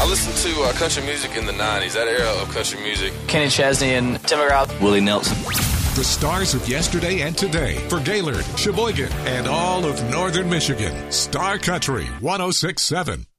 I listened to country music in the 90s, that era of country music. Kenny Chesney and Tim McGraw. Willie Nelson. The stars of yesterday and today for Gaylord, Sheboygan, and all of northern Michigan. Star Country 106.7.